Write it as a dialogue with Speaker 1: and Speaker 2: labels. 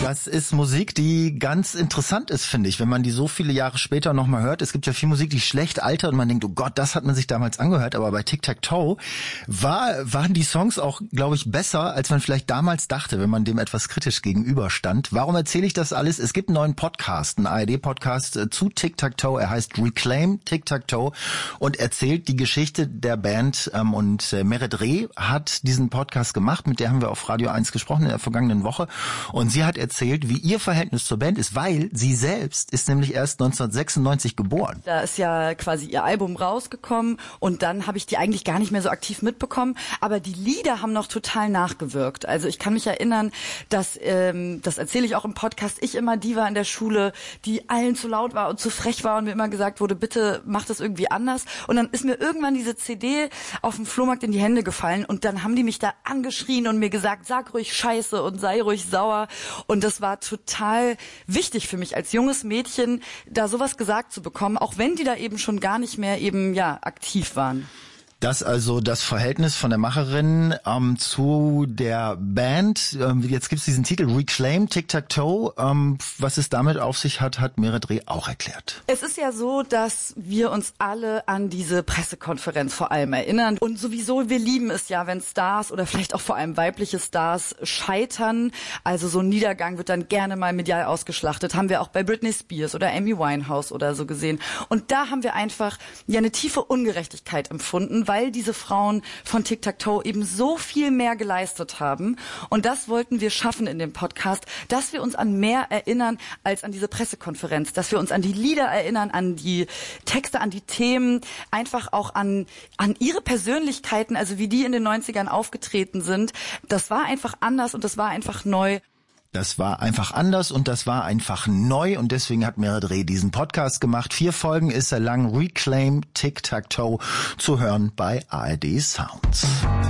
Speaker 1: Das ist Musik, die ganz interessant ist, finde ich, wenn man die so viele Jahre später nochmal hört. Es gibt ja viel Musik, die schlecht altert und man denkt, oh Gott, das hat man sich damals angehört. Aber bei Tic-Tac-Toe waren die Songs auch, glaube ich, besser, als man vielleicht damals dachte, wenn man dem etwas kritisch gegenüberstand. Warum erzähle ich das alles? Es gibt einen neuen Podcast, einen ARD-Podcast zu Tic-Tac-Toe. Er heißt Reclaim Tic-Tac-Toe und erzählt die Geschichte der Band. Und Meret Reh hat diesen Podcast gemacht, mit der haben wir auf Radio 1 gesprochen in der vergangenen Woche. Und sie hat erzählt, wie ihr Verhältnis zur Band ist, weil sie selbst ist nämlich erst 1996 geboren.
Speaker 2: Da ist ja quasi ihr Album rausgekommen und dann habe ich die eigentlich gar nicht mehr so aktiv mitbekommen, aber die Lieder haben noch total nachgewirkt. Also ich kann mich erinnern, dass, das erzähle ich auch im Podcast, ich immer die war in der Schule, die allen zu laut war und zu frech war und mir immer gesagt wurde, bitte mach das irgendwie anders. Und dann ist mir irgendwann diese CD auf dem Flohmarkt in die Hände gefallen und dann haben die mich da angeschrien und mir gesagt, sag ruhig Scheiße und sei ruhig sauer. Und das war total wichtig für mich als junges Mädchen, da sowas gesagt zu bekommen, auch wenn die da eben schon gar nicht mehr eben aktiv waren.
Speaker 1: Das also das Verhältnis von der Macherin zu der Band. Jetzt gibt's diesen Titel Reclaim Tic-Tac-Toe. Was es damit auf sich hat, hat Meret Reh auch erklärt.
Speaker 2: Es ist ja so, dass wir uns alle an diese Pressekonferenz vor allem erinnern. Und sowieso, wir lieben es ja, wenn Stars oder vielleicht auch vor allem weibliche Stars scheitern. Also so ein Niedergang wird dann gerne mal medial ausgeschlachtet. Haben wir auch bei Britney Spears oder Amy Winehouse oder so gesehen. Und da haben wir einfach eine tiefe Ungerechtigkeit empfunden, weil diese Frauen von Tic-Tac-Toe eben so viel mehr geleistet haben. Und das wollten wir schaffen in dem Podcast, dass wir uns an mehr erinnern als an diese Pressekonferenz, dass wir uns an die Lieder erinnern, an die Texte, an die Themen, einfach auch an ihre Persönlichkeiten, also wie die in den 90ern aufgetreten sind. Das war einfach anders und das war einfach neu.
Speaker 1: Das war einfach anders und das war einfach neu und deswegen hat Meret Reh diesen Podcast gemacht. 4 Folgen ist er lang. Reclaim Tic-Tac-Toe zu hören bei ARD Sounds.